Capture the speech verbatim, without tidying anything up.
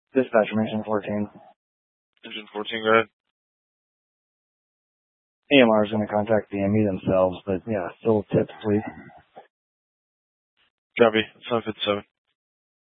Dispatcher, Mission fourteen. Mission fourteen, go ahead. A M R is going to contact the M E themselves, but yeah, still tips, please. Copy. seven fifty-seven.